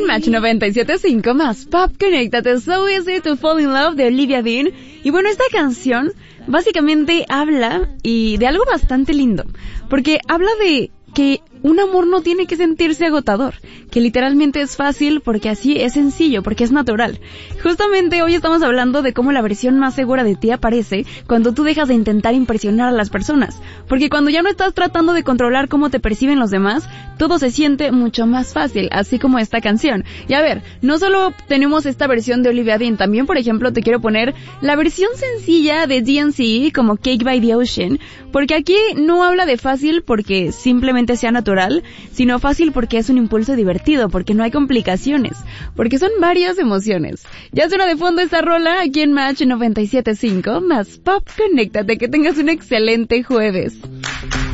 Match 97.5 más Pop, conéctate. So Easy to Fall in Love de Olivia Dean. Y bueno, esta canción básicamente habla de algo bastante lindo, porque habla de que un amor no tiene que sentirse agotador, que literalmente es fácil porque así es sencillo, porque es natural. Justamente hoy estamos hablando de cómo la versión más segura de ti aparece cuando tú dejas de intentar impresionar a las personas, porque cuando ya no estás tratando de controlar cómo te perciben los demás, todo se siente mucho más fácil, así como esta canción. Y a ver, no solo tenemos esta versión de Olivia Dean, también por ejemplo te quiero poner la versión sencilla de DNC como Cake by the Ocean, porque aquí no habla de fácil porque simplemente sea natural, sino fácil porque es un impulso divertido, porque no hay complicaciones, porque son varias emociones. Ya suena de fondo esta rola aquí en Match 97.5 más Pop, conéctate, que tengas un excelente jueves.